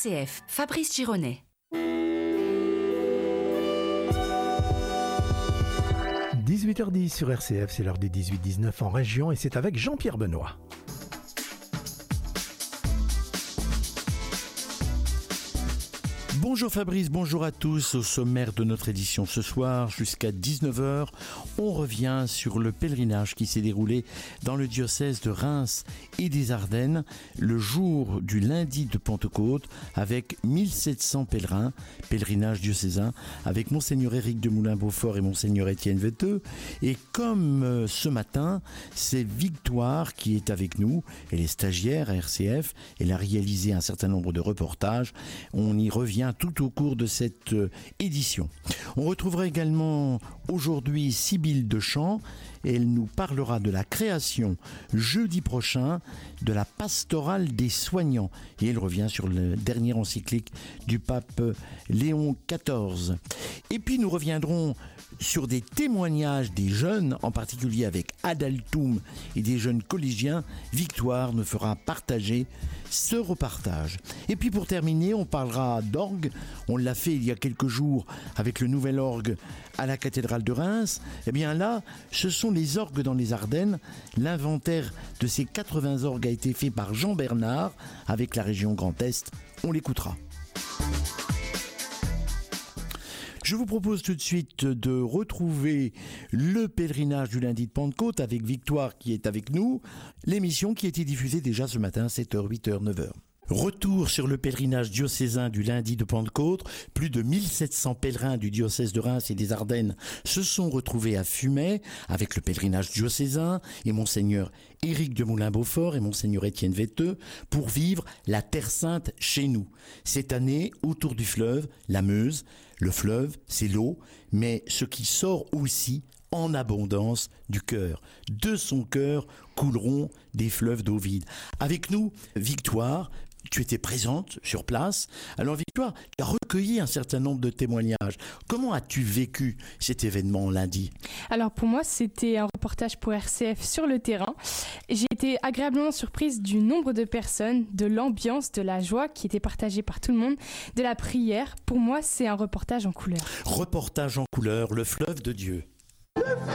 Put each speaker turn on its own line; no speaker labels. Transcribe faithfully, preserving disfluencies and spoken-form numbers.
C F, Fabrice Gironet.
dix-huit heures dix sur R C F, c'est l'heure des dix-huit dix-neuf en région et c'est avec Jean-Pierre Benoît.
Bonjour Fabrice, bonjour à tous. Au sommaire de notre édition ce soir, jusqu'à dix-neuf heures, on revient sur le pèlerinage qui s'est déroulé dans le diocèse de Reims et des Ardennes le jour du lundi de Pentecôte avec mille sept cents pèlerins, pèlerinage diocésain avec Monseigneur Éric de Moulin-Beaufort et Monseigneur Étienne Veteux. Et comme euh, ce matin, c'est Victoire qui est avec nous, elle est stagiaire à R C F, elle a réalisé un certain nombre de reportages, on y revient tout au cours de cette euh, édition. On retrouvera également aujourd'hui Sybille Dechamps et elle nous parlera de la création jeudi prochain de la pastorale des soignants et elle revient sur le dernier encyclique du pape Léon quatorze. Et puis nous reviendrons sur des témoignages des jeunes, en particulier avec Adaltoum et des jeunes collégiens. Victoire nous fera partager ce repartage. Et puis pour terminer, on parlera d'orgue. On l'a fait il y a quelques jours avec le nouvel orgue à la cathédrale de Reims. Et bien là, ce sont les orgues dans les Ardennes. L'inventaire de ces quatre-vingts orgues a été fait par Jean Bernard avec la région Grand Est. On l'écoutera. Je vous propose tout de suite de retrouver le pèlerinage du lundi de Pentecôte avec Victoire qui est avec nous. L'émission qui a été diffusée déjà ce matin, sept heures, huit heures, neuf heures. Retour sur le pèlerinage diocésain du lundi de Pentecôte. Plus de mille sept cents pèlerins du diocèse de Reims et des Ardennes se sont retrouvés à Fumay avec le pèlerinage diocésain et Monseigneur Éric de Moulin-Beaufort et Monseigneur Étienne Veteux pour vivre la Terre Sainte chez nous. Cette année, autour du fleuve, la Meuse. Le fleuve, c'est l'eau, mais ce qui sort aussi en abondance du cœur. De son cœur couleront des fleuves d'eau vide. Avec nous, Victoire, tu étais présente sur place. Alors Victoire, tu as recueilli un certain nombre de témoignages. Comment as-tu vécu cet événement lundi ?
Alors pour moi, c'était un reportage pour R C F sur le terrain. J'ai été agréablement surprise du nombre de personnes, de l'ambiance, de la joie qui était partagée par tout le monde, de la prière. Pour moi, c'est un reportage en couleur.
Reportage en couleur, le fleuve de Dieu.